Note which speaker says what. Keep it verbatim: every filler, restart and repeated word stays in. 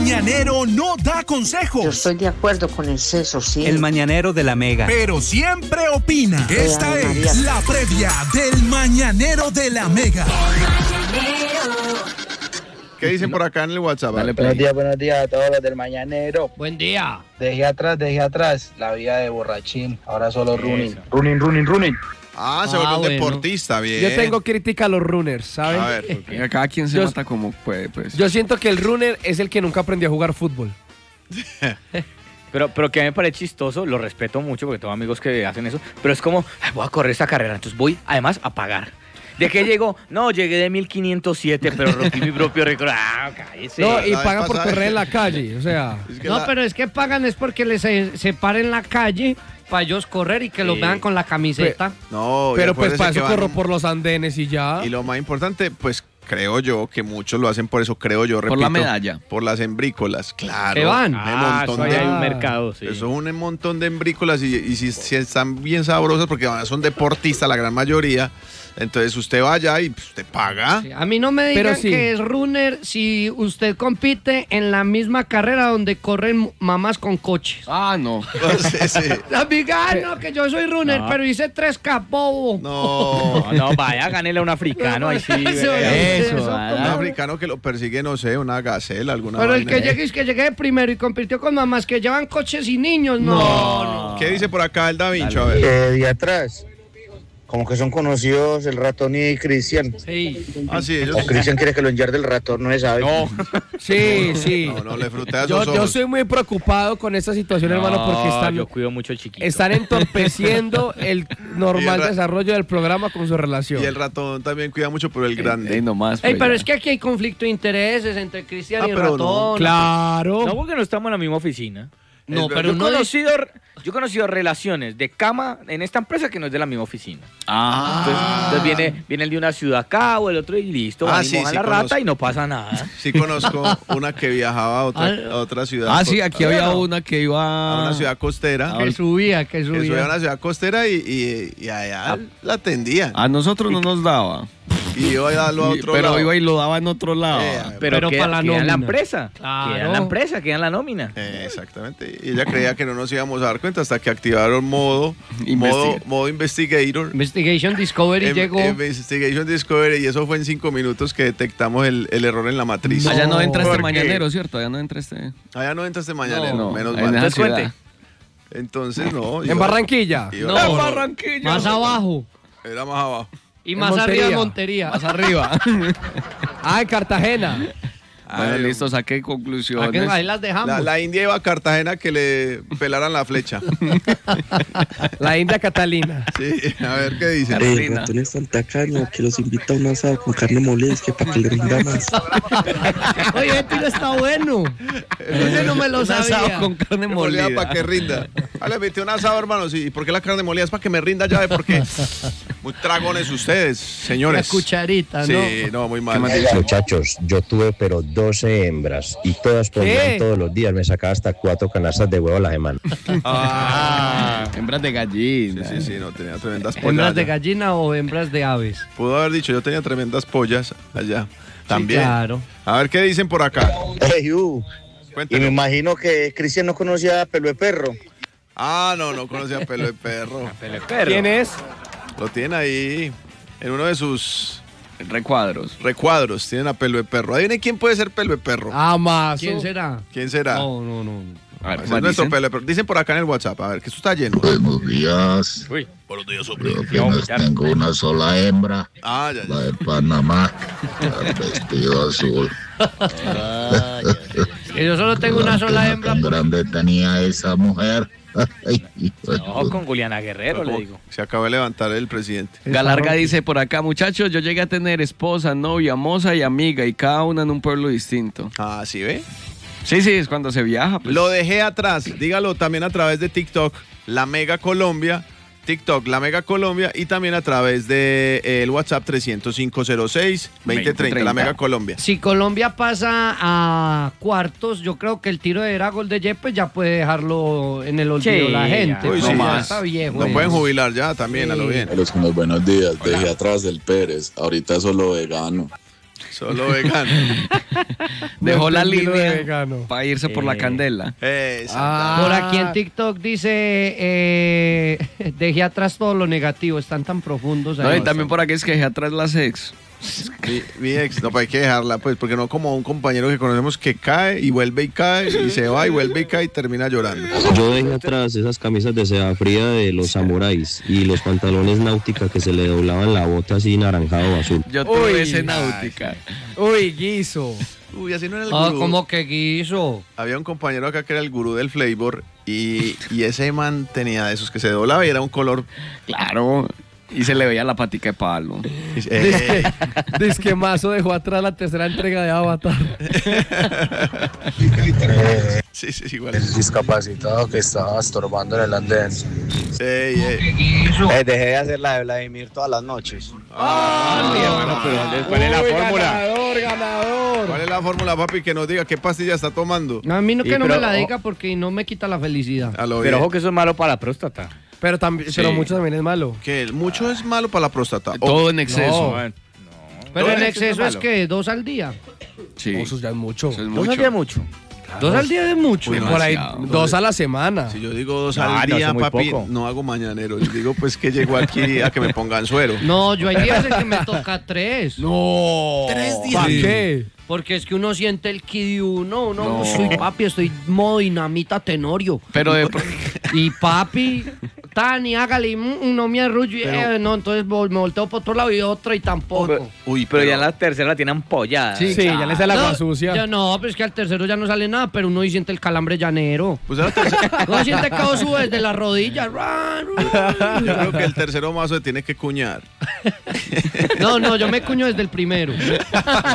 Speaker 1: mañanero no da consejos.
Speaker 2: Yo estoy de acuerdo con el Ceso, sí.
Speaker 3: El mañanero de la Mega.
Speaker 1: Pero siempre opina. Esta es la previa del mañanero de la Mega.
Speaker 4: ¿Qué dicen por acá en el WhatsApp?
Speaker 5: Dale, buenos días, buenos días a todos los del mañanero.
Speaker 6: Buen día.
Speaker 5: Dejé atrás, dejé atrás la vida de borrachín. Ahora solo running. Running, running, running.
Speaker 4: Ah, se
Speaker 6: Ah,
Speaker 4: vuelve un
Speaker 6: bueno.
Speaker 4: deportista, bien.
Speaker 7: Yo tengo crítica a los runners, ¿saben?
Speaker 4: A ver, ¿por qué?
Speaker 8: Cada quien se
Speaker 7: Yo-
Speaker 8: mata como puede, pues.
Speaker 7: Yo siento que el runner es el que nunca aprendió a jugar fútbol.
Speaker 6: Pero, pero que a mí me parece chistoso, lo respeto mucho porque tengo amigos que hacen eso, pero es como, "Ay, voy a correr esta carrera, entonces voy además a pagar. ¿De qué llegó? No, llegué de mil quinientos siete, pero rompí mi propio récord. Ah, cállese.
Speaker 7: No, y
Speaker 4: la vez
Speaker 7: pagan por
Speaker 4: pasada-
Speaker 7: correr en la calle, o sea.
Speaker 4: Es que
Speaker 9: No,
Speaker 4: la-
Speaker 9: pero es que pagan es porque les se, se paren en la calle para ellos correr y que los
Speaker 6: Sí.
Speaker 9: vean con la camiseta.
Speaker 4: No, y
Speaker 7: Pero pues
Speaker 4: acuérdese
Speaker 7: para
Speaker 4: que
Speaker 7: eso
Speaker 4: van-
Speaker 7: corro por los andenes y ya.
Speaker 4: Y lo más importante, pues creo yo que muchos lo hacen por eso, creo yo, repito.
Speaker 8: Por la medalla.
Speaker 4: Por las embrícolas, claro.
Speaker 9: ¿Qué van?
Speaker 4: Un
Speaker 6: Ah, eso
Speaker 4: montón
Speaker 6: ahí
Speaker 4: de-
Speaker 6: hay un
Speaker 7: Ah.
Speaker 6: mercado, sí.
Speaker 4: Eso es un montón de embrícolas y, y si, si están bien sabrosas porque son deportistas la gran mayoría, entonces usted vaya y pues, usted paga.
Speaker 9: Sí, a mí no me
Speaker 7: Pero
Speaker 9: digan
Speaker 7: sí.
Speaker 9: que es runner si usted compite en la misma carrera donde corren mamás con coches.
Speaker 8: Ah, no.
Speaker 4: Sí, sí.
Speaker 9: La amiga, "Ay, no, que yo soy runner,
Speaker 6: No.
Speaker 9: pero hice tres capos.
Speaker 4: No.
Speaker 6: No, no, vaya, gánele a un africano, ahí sí.
Speaker 9: Eso,
Speaker 6: vea.
Speaker 9: eso,
Speaker 6: Eso,
Speaker 4: Un
Speaker 6: ah,
Speaker 4: africano que lo persigue, no sé, una gacela, alguna
Speaker 9: Pero el
Speaker 4: vaina.
Speaker 9: que llegue es que llegue primero y compitió con mamás que llevan coches y niños. No, no.
Speaker 4: ¿Qué dice por acá el Da Vinci? A ver.
Speaker 5: Eh, de atrás. Como que son conocidos el ratón y Cristian.
Speaker 9: Sí.
Speaker 4: Ah, sí, ellos.
Speaker 5: O Cristian quiere que lo enyarde el ratón, no se sabe.
Speaker 6: No.
Speaker 7: Sí, sí.
Speaker 4: No, no le frutea
Speaker 7: Yo,
Speaker 4: esos
Speaker 7: yo
Speaker 4: ojos.
Speaker 7: soy muy preocupado con esta situación, hermano, porque
Speaker 6: No,
Speaker 7: están,
Speaker 6: yo cuido mucho al chiquito.
Speaker 7: están entorpeciendo el normal
Speaker 4: Y el ra-
Speaker 7: desarrollo del programa con su relación.
Speaker 4: Y el ratón también cuida mucho, pero el grande.
Speaker 8: Ey, nomás.
Speaker 9: Ey,
Speaker 8: pues,
Speaker 9: pero
Speaker 8: ya.
Speaker 9: es que aquí hay conflicto de intereses entre Cristian
Speaker 4: Ah,
Speaker 9: y
Speaker 4: pero no.
Speaker 9: Ratón.
Speaker 7: Claro.
Speaker 6: No, porque no estamos en la misma oficina.
Speaker 9: No,
Speaker 4: Es
Speaker 9: pero
Speaker 6: yo, he
Speaker 9: no es...
Speaker 6: conocido, yo he conocido relaciones de cama en esta empresa que no es de la misma oficina.
Speaker 8: Ah.
Speaker 6: Entonces, entonces viene, viene el de una ciudad acá o el otro y listo,
Speaker 4: Ah,
Speaker 6: van y
Speaker 4: sí,
Speaker 6: mojan
Speaker 4: sí,
Speaker 6: la
Speaker 4: conozco.
Speaker 6: rata y no pasa nada.
Speaker 4: Sí conozco una que viajaba a otra, a otra ciudad.
Speaker 8: Ah, sí, aquí
Speaker 4: a,
Speaker 8: había una que iba.
Speaker 4: a una ciudad costera.
Speaker 9: Que subía, que
Speaker 4: Que subía a
Speaker 9: subía.
Speaker 4: una ciudad costera y, y, y allá la atendían.
Speaker 8: A nosotros no nos daba.
Speaker 4: Y iba a darlo a
Speaker 8: Y-
Speaker 4: otro
Speaker 8: pero
Speaker 4: lado.
Speaker 8: iba y lo daba en otro lado.
Speaker 4: Eh,
Speaker 6: Pero,
Speaker 9: Pero
Speaker 6: queda,
Speaker 9: para la
Speaker 6: queda en la
Speaker 9: nómina.
Speaker 6: empresa.
Speaker 9: Claro.
Speaker 6: Queda en la empresa, queda en la nómina.
Speaker 4: Eh, exactamente. Y ella creía que no nos íbamos a dar cuenta hasta que activaron modo, modo,
Speaker 8: Investiga-
Speaker 4: modo Investigator.
Speaker 9: Investigation Discovery
Speaker 4: Em-
Speaker 9: llegó.
Speaker 4: Investigation Discovery, y eso fue en cinco minutos que detectamos el, el error en la matriz.
Speaker 9: No.
Speaker 8: Allá no entra este
Speaker 4: ¿Por qué?
Speaker 8: mañanero, ¿cierto? Allá no entra este.
Speaker 4: Allá no entra este mañanero,
Speaker 8: No,
Speaker 4: menos
Speaker 8: en
Speaker 4: mal.
Speaker 8: esa
Speaker 6: Entonces cuente.
Speaker 8: ciudad.
Speaker 4: Entonces no.
Speaker 7: En
Speaker 4: iba-
Speaker 7: Barranquilla.
Speaker 4: iba-
Speaker 9: No, no.
Speaker 8: Barranquilla.
Speaker 9: Más abajo.
Speaker 4: Era más abajo.
Speaker 9: Y
Speaker 7: En
Speaker 9: más
Speaker 7: Montería.
Speaker 9: arriba Montería.
Speaker 7: Más arriba. Ah, en Cartagena.
Speaker 8: Bueno,
Speaker 4: Ay,
Speaker 8: listo, saqué
Speaker 9: Aquí-
Speaker 8: conclusiones.
Speaker 9: ahí las dejamos.
Speaker 4: La, la India iba a Cartagena que le pelaran la flecha.
Speaker 7: La India Catalina.
Speaker 4: Sí, a ver qué dice.
Speaker 8: Carolina.
Speaker 10: El ratón es tan tacaño que los invita a un asado con carne molida, es que para que le rinda más.
Speaker 9: Oye, este tiro está bueno. Ese no me lo
Speaker 8: Un asado
Speaker 9: sabía.
Speaker 8: con carne molida.
Speaker 4: Para que rinda. Ah, le metí un asado, hermano. Sí, ¿y por qué la carne molida? Es para que me rinda ya, porque muy tragones ustedes,
Speaker 9: La
Speaker 4: señores.
Speaker 9: cucharita, ¿no?
Speaker 4: Sí, no, muy mal.
Speaker 11: Muchachos, yo tuve pero doce hembras y todas ponían todos los días. Me sacaba hasta cuatro canastas de huevo a la semana.
Speaker 4: Ah,
Speaker 8: Hembras de
Speaker 4: sí,
Speaker 8: gallina.
Speaker 4: sí, sí, no, tenía tremendas pollas.
Speaker 9: ¿Hembras de
Speaker 4: allá.
Speaker 9: gallina o hembras de aves?
Speaker 4: Pudo haber dicho, yo tenía tremendas pollas allá. También.
Speaker 9: Sí, claro.
Speaker 4: A ver qué dicen por acá.
Speaker 5: Hey, uh, y me
Speaker 4: Cuéntenos.
Speaker 5: imagino que Cristian no conocía a Pelo de Perro.
Speaker 4: Ah, no, no conocía a Pelo de Perro.
Speaker 7: ¿Quién es?
Speaker 4: Lo tiene ahí en uno de sus
Speaker 8: Recuadros.
Speaker 4: recuadros. Tienen a Pelo de Perro. Adivinen quién puede ser Pelo de Perro.
Speaker 7: Ah, más.
Speaker 9: ¿Quién será?
Speaker 4: ¿Quién será?
Speaker 9: No, no, no.
Speaker 8: A ver,
Speaker 4: Ese es
Speaker 8: ¿cómo
Speaker 4: nuestro
Speaker 8: dicen?
Speaker 4: Pelo de Perro. Dicen por acá en el WhatsApp. A ver, que esto está lleno.
Speaker 12: Buenos días.
Speaker 6: Uy,
Speaker 4: Buenos días,
Speaker 12: Yo apenas
Speaker 6: ya.
Speaker 12: tengo una sola hembra,
Speaker 4: Ah, ya,
Speaker 12: la
Speaker 4: ya.
Speaker 12: de Panamá, el vestido azul.
Speaker 9: Que yo solo tengo una sola hembra.
Speaker 12: Tan grande tenía esa mujer.
Speaker 6: No, con Juliana Guerrero, le digo.
Speaker 4: Se acaba de levantar el presidente.
Speaker 8: Galarga dice por acá, muchachos, yo llegué a tener esposa, novia, moza y amiga, y cada una en un pueblo distinto.
Speaker 4: Ah, ¿sí ve?
Speaker 8: Sí, sí, es cuando se viaja. Pues.
Speaker 4: Lo dejé atrás. Dígalo también a través de TikTok, La Mega Colombia. TikTok, La Mega Colombia, y también a través de eh, el WhatsApp trescientos cinco cero seis veinte treinta, La Mega Colombia.
Speaker 9: Si Colombia pasa a cuartos, yo creo que el tiro de era gol de Yepes ya puede dejarlo en el olvido
Speaker 6: Sí,
Speaker 9: la gente.
Speaker 4: Uy,
Speaker 9: No,
Speaker 4: sí.
Speaker 9: ya
Speaker 4: más.
Speaker 9: está viejo.
Speaker 4: Lo
Speaker 9: eso.
Speaker 4: pueden jubilar ya también, a lo bien.
Speaker 12: Los unos buenos días, dejé atrás del Pérez, ahorita solo vegano.
Speaker 4: Solo vegano.
Speaker 8: Dejó la
Speaker 7: entendí lo de
Speaker 8: línea
Speaker 7: vegano.
Speaker 8: para irse por la
Speaker 6: Eh.
Speaker 8: candela.
Speaker 7: Ah.
Speaker 9: Por aquí en TikTok dice, eh, dejé atrás todo lo negativo, están tan profundos.
Speaker 8: No,
Speaker 9: ahí.
Speaker 8: y también por aquí es que dejé atrás las ex.
Speaker 4: Mi, mi ex, no, pues hay que dejarla, pues, porque no como un compañero que conocemos que cae y vuelve y cae y se va y vuelve y cae y termina llorando.
Speaker 11: Yo dejé atrás esas camisas de seda fría de los samuráis y los pantalones náutica que se le doblaban la bota así naranjado o azul.
Speaker 8: Yo tuve
Speaker 7: Uy.
Speaker 8: ese náutica.
Speaker 7: Uy, guiso.
Speaker 4: Uy, así no era el
Speaker 9: Ah,
Speaker 4: gurú.
Speaker 9: como que guiso.
Speaker 4: Había un compañero acá que era el gurú del flavor y, y ese man tenía de esos que se doblaba y era un color.
Speaker 8: Claro. Y se le veía la patica de palo.
Speaker 4: Eh,
Speaker 7: Dice que Mazo dejó atrás la tercera entrega de Avatar.
Speaker 4: sí, sí, igual.
Speaker 5: El discapacitado que estaba estorbando en el andén.
Speaker 4: Ey, ey.
Speaker 3: Eh, dejé de hacer la de Vladimir todas las noches.
Speaker 6: Ah, mi hermano, pero entonces, ¿cuál es la
Speaker 7: Uy,
Speaker 6: fórmula?
Speaker 7: Ganador, ganador.
Speaker 4: ¿Cuál es la fórmula, papi? Que nos diga qué pastilla está tomando.
Speaker 9: A mí no
Speaker 6: Sí,
Speaker 9: que no
Speaker 6: pero-
Speaker 9: me la diga porque no me quita la felicidad.
Speaker 4: A lo
Speaker 6: Pero
Speaker 4: bien.
Speaker 6: ojo que eso es malo para la próstata.
Speaker 7: Pero, también,
Speaker 8: Sí.
Speaker 7: pero mucho también es malo.
Speaker 4: Que el mucho es malo para la próstata. O-
Speaker 8: Todo en exceso.
Speaker 6: No,
Speaker 9: Pero
Speaker 6: todo
Speaker 9: en
Speaker 6: en
Speaker 9: exceso
Speaker 6: exceso
Speaker 9: es
Speaker 6: es
Speaker 9: que dos al día.
Speaker 8: Sí.
Speaker 7: Eso ya es mucho.
Speaker 8: Eso es
Speaker 6: ¿No
Speaker 8: mucho.
Speaker 6: sabía mucho?
Speaker 9: Dos al día es mucho.
Speaker 8: Uy,
Speaker 7: Por ahí,
Speaker 8: demasiado.
Speaker 7: dos a la semana.
Speaker 4: Si yo digo dos
Speaker 6: No,
Speaker 4: al
Speaker 6: no,
Speaker 4: día,
Speaker 6: eso es muy
Speaker 4: papi,
Speaker 6: poco.
Speaker 4: no hago mañanero. Yo digo, pues que llego aquí a que me pongan suero.
Speaker 9: No, yo hay días en que me toca tres.
Speaker 7: No.
Speaker 4: Tres días.
Speaker 7: ¿Para
Speaker 4: Sí.
Speaker 7: qué?
Speaker 9: Porque es que uno siente el ki de uno. Uno,
Speaker 8: No.
Speaker 9: soy papi, estoy modo dinamita tenorio.
Speaker 8: Pero de pro-
Speaker 9: Y papi, Tani, hágale, mm, no me arrullo. eh, no, entonces vol- me volteo por otro lado y otra y tampoco.
Speaker 6: Pero,
Speaker 4: Uy,
Speaker 6: pero ya en la tercera la tienen ampollada.
Speaker 7: Sí, ya le sale la agua
Speaker 9: No,
Speaker 7: sucia.
Speaker 9: ya no, pues que al tercero ya no sale nada, pero uno ahí siente el calambre llanero.
Speaker 4: Pues era tercero-
Speaker 9: Uno siente que todo sube desde las rodillas.
Speaker 4: yo creo que el tercero mazo se tiene que cuñar.
Speaker 9: No, no, yo me cuño desde el primero.